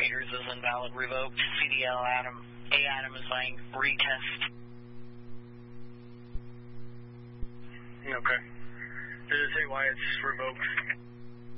Raiders is invalid, revoked. CDL Adam, A Adam is saying retest. Okay. Does it say why it's revoked?